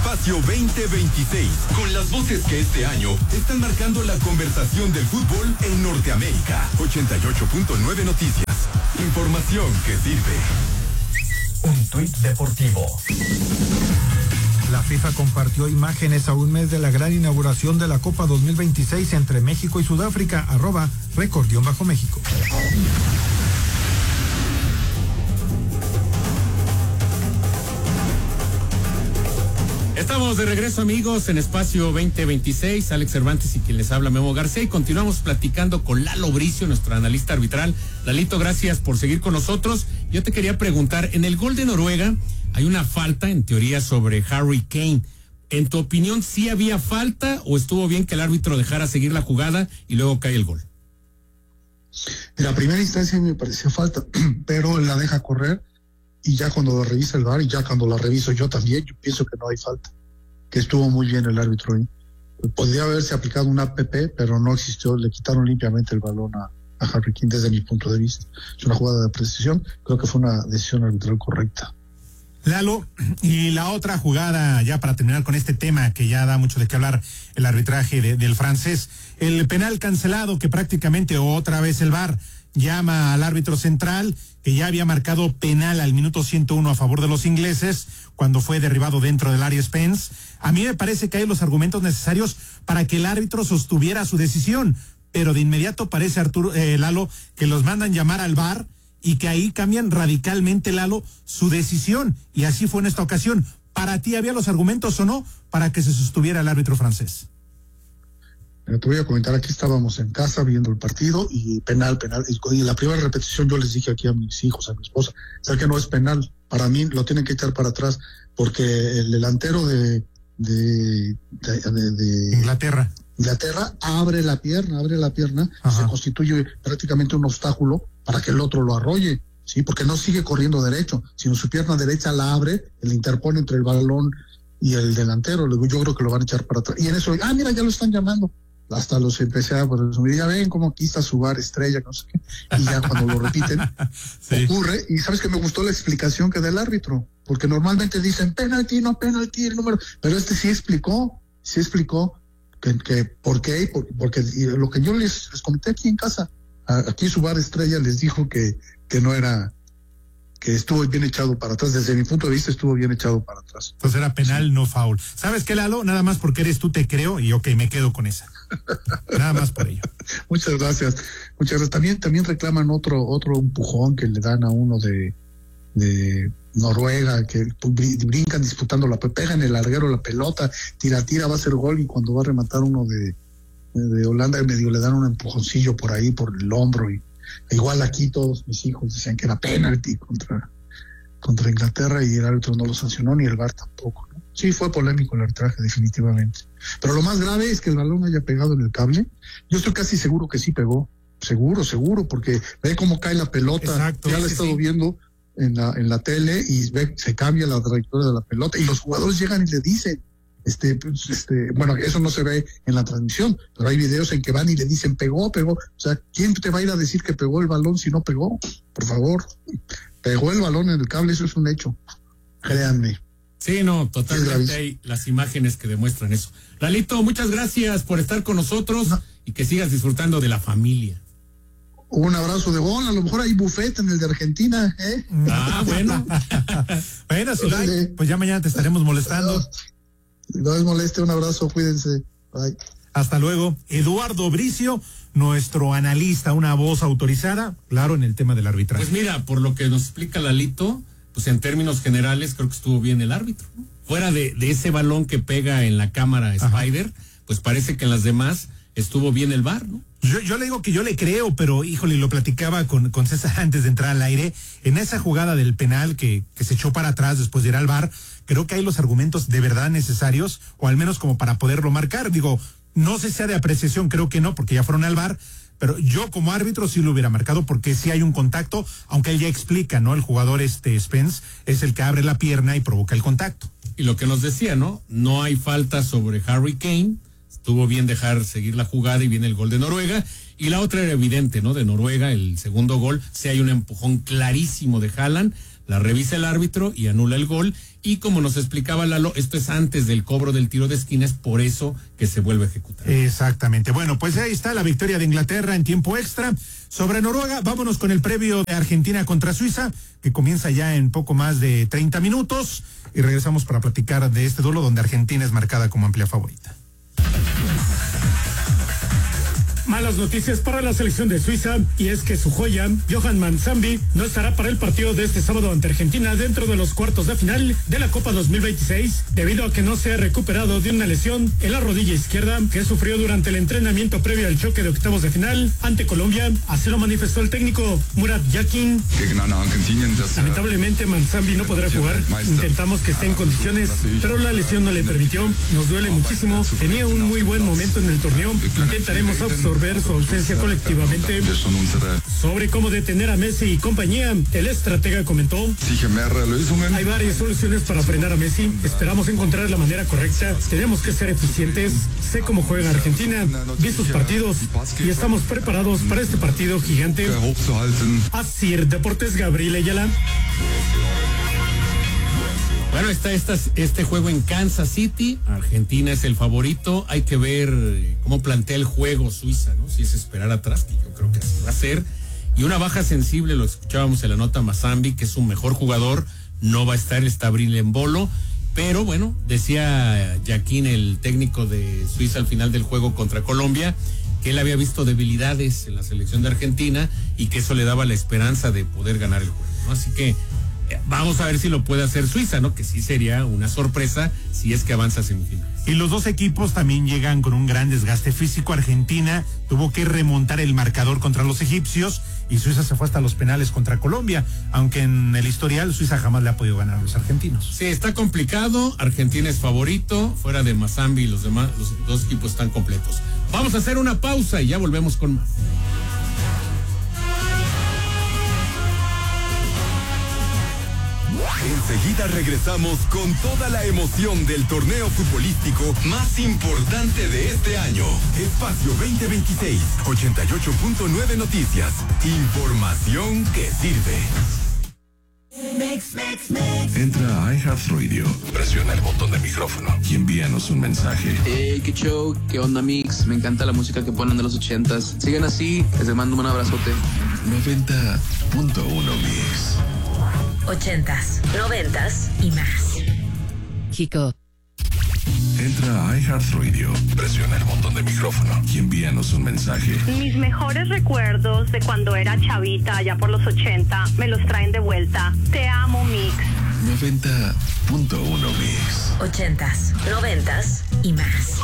Espacio 2026, con las voces que este año están marcando la conversación del fútbol en Norteamérica. 88.9 Noticias. Información que sirve. Un tuit deportivo. La FIFA compartió imágenes a un mes de la gran inauguración de la Copa 2026 entre México y Sudáfrica. @record_México. Estamos de regreso, amigos, en Espacio 2026. Alex Cervantes y quien les habla, Memo García, y continuamos platicando con Lalo Bricio, nuestro analista arbitral. Lalito, gracias por seguir con nosotros. Yo te quería preguntar, en el gol de Noruega hay una falta, en teoría, sobre Harry Kane. En tu opinión, ¿sí había falta o estuvo bien que el árbitro dejara seguir la jugada y luego cae el gol? En la primera instancia me pareció falta, pero él la deja correr. Y ya cuando lo revisa el VAR, y ya cuando la reviso yo también, yo pienso que no hay falta, que estuvo muy bien el árbitro ahí. Podría haberse aplicado un APP, pero no existió, le quitaron limpiamente el balón a Harry Kane desde mi punto de vista. Es una jugada de precisión, creo que fue una decisión arbitral correcta. Lalo, y la otra jugada, ya para terminar con este tema que ya da mucho de qué hablar, el arbitraje del francés, el penal cancelado que prácticamente otra vez el VAR llama al árbitro central, que ya había marcado penal al minuto 101 a favor de los ingleses, cuando fue derribado dentro del área Spence. A mí me parece que hay los argumentos necesarios para que el árbitro sostuviera su decisión, pero de inmediato parece, Lalo, que los mandan llamar al VAR y que ahí cambian radicalmente, Lalo, su decisión, y así fue en esta ocasión. ¿Para ti había los argumentos o no para que se sostuviera el árbitro francés? Te voy a comentar, aquí estábamos en casa viendo el partido y penal, y la primera repetición yo les dije aquí a mis hijos, a mi esposa, o que no es penal, para mí lo tienen que echar para atrás, porque el delantero de Inglaterra abre la pierna, y se constituye prácticamente un obstáculo para que el otro lo arrolle, sí, porque no sigue corriendo derecho, sino su pierna derecha la abre, le interpone entre el balón y el delantero. Yo creo que lo van a echar para atrás, y en eso, mira, ya lo están llamando. Hasta los empecé a presumir, ya ven cómo aquí está su VAR estrella, no sé qué, y ya cuando lo repiten, sí, ocurre. Y sabes que me gustó la explicación que da el árbitro, porque normalmente dicen penalti, no penalti, el número, pero este sí explicó que por qué, porque lo que yo les comenté aquí en casa, aquí su VAR estrella les dijo que no era, que estuvo bien echado para atrás. Desde mi punto de vista estuvo bien echado para atrás. Entonces era penal, sí, no foul. ¿Sabes qué, Lalo? Nada más porque eres tú te creo y me quedo con esa. Nada más por ello. Muchas gracias. También reclaman otro empujón que le dan a uno de Noruega, que brincan disputando pega en el larguero la pelota, tira, va a ser gol, y cuando va a rematar uno de Holanda, medio le dan un empujoncillo por ahí, por el hombro, y igual aquí todos mis hijos decían que era penalti contra Inglaterra, y el árbitro no lo sancionó, ni el VAR tampoco, ¿no? Sí, fue polémico el arbitraje, definitivamente. Pero lo más grave es que el balón haya pegado en el cable. Yo estoy casi seguro que sí pegó. Seguro, porque ve cómo cae la pelota. Exacto, ya la he estado viendo en la tele, y ve, se cambia la trayectoria de la pelota, y los jugadores llegan y le dicen, bueno, eso no se ve en la transmisión, pero hay videos en que van y le dicen pegó. O sea, ¿quién te va a ir a decir que pegó el balón si no pegó? Por favor, pegó el balón en el cable, eso es un hecho, créanme. Sí, no, totalmente hay las imágenes que demuestran eso. Lalito, muchas gracias por estar con nosotros, y que sigas disfrutando de la familia. Un abrazo de gol, a lo mejor hay buffet en el de Argentina, ¿eh? Bueno. Bueno, si no hay, pues ya mañana te estaremos molestando. No es moleste, un abrazo, cuídense. Bye. Hasta luego. Eduardo Bricio, nuestro analista, una voz autorizada, claro, en el tema del arbitraje. Pues mira, por lo que nos explica Lalito, pues en términos generales creo que estuvo bien el árbitro, ¿no? Fuera de ese balón que pega en la cámara Spider, pues parece que en las demás estuvo bien el VAR, ¿no? Yo le digo que yo le creo, pero híjole, lo platicaba con César antes de entrar al aire, en esa jugada del penal que se echó para atrás después de ir al VAR, creo que hay los argumentos de verdad necesarios, o al menos como para poderlo marcar. Digo, no sé si sea de apreciación, creo que no, porque ya fueron al VAR, pero yo como árbitro sí lo hubiera marcado, porque sí hay un contacto, aunque él ya explica, ¿no? El jugador Spence es el que abre la pierna y provoca el contacto. Y lo que nos decía, ¿no? No hay falta sobre Harry Kane, estuvo bien dejar seguir la jugada y viene el gol de Noruega. Y la otra era evidente, ¿no? De Noruega, el segundo gol, sí hay un empujón clarísimo de Haaland. la revisa el árbitro y anula el gol. Y como nos explicaba Lalo, esto es antes del cobro del tiro de esquina, es por eso que se vuelve a ejecutar. Exactamente. Bueno, pues ahí está la victoria de Inglaterra en tiempo extra sobre Noruega. Vámonos con el previo de Argentina contra Suiza, que comienza ya en poco más de 30 minutos. Y regresamos para platicar de este duelo donde Argentina es marcada como amplia favorita. Malas noticias para la selección de Suiza, y es que su joya, Johan Manzambi, no estará para el partido de este sábado ante Argentina dentro de los cuartos de final de la Copa 2026, debido a que no se ha recuperado de una lesión en la rodilla izquierda que sufrió durante el entrenamiento previo al choque de octavos de final ante Colombia. Así lo manifestó el técnico Murat Yakin. Lamentablemente Manzambi no podrá jugar. Intentamos que esté en condiciones, pero la lesión no le permitió. Nos duele muchísimo. Tenía un muy buen momento en el torneo. Intentaremos absorber su ausencia colectivamente. Sobre cómo detener a Messi y compañía, el estratega comentó: hay varias soluciones para frenar a Messi. Esperamos encontrar la manera correcta. Tenemos que ser eficientes. Sé cómo juega Argentina, vi sus partidos y estamos preparados para este partido gigante. Asir Deportes, Gabriel Ayala. Bueno, está este juego en Kansas City. Argentina es el favorito. Hay que ver cómo plantea el juego Suiza, ¿no? Si es esperar atrás, que yo creo que así va a ser. Y una baja sensible, lo escuchábamos en la nota, Manzambi, que es un mejor jugador, no va a estar, está Bril en bolo. Pero bueno, decía Yakin, el técnico de Suiza al final del juego contra Colombia, que él había visto debilidades en la selección de Argentina y que eso le daba la esperanza de poder ganar el juego, ¿no? Así que vamos a ver si lo puede hacer Suiza, ¿no? Que sí sería una sorpresa si es que avanza a semifinales. Y los dos equipos también llegan con un gran desgaste físico. Argentina tuvo que remontar el marcador contra los egipcios y Suiza se fue hasta los penales contra Colombia, aunque en el historial Suiza jamás le ha podido ganar a los argentinos. Sí, está complicado. Argentina es favorito, fuera de Manzambi, los dos equipos están completos. Vamos a hacer una pausa y ya volvemos con más. Enseguida regresamos con toda la emoción del torneo futbolístico más importante de este año. Espacio 2026, 88.9 Noticias. Información que sirve. Entra a iHeartRadio, presiona el botón de micrófono y envíanos un mensaje. Hey, qué show, qué onda, Mix. Me encanta la música que ponen de los 80s. Sigan así, les mando un abrazote. 90.1 Mix. 80s, 90s y más. Kiko. Entra a iHeartRadio, presiona el botón de micrófono y envíanos un mensaje. Mis mejores recuerdos de cuando era chavita, allá por los 80, me los traen de vuelta. Te amo, Mix. 90.1 Mix. 80s, 90s y más.